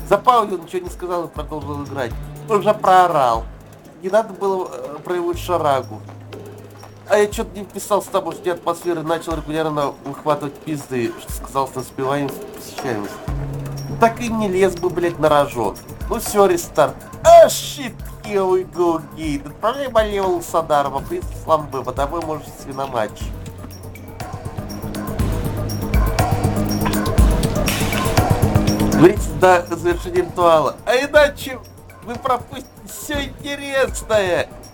Запаузил, ничего не сказал и продолжил играть. Он уже проорал. Не надо было проявить шарагу. А я что-то не вписался с тобой, что атмосферы начал регулярно выхватывать пизды, что сказал с неуспеваемостью посещаемость. Так и не лез бы, блядь, на рожок. Ну все, рестарт. А, щит, here we go again. Отправляй болевого Садарова, приз сламбы, водовой может свиноматч. Говорите до завершения ритуала. А иначе вы пропустите все интересное.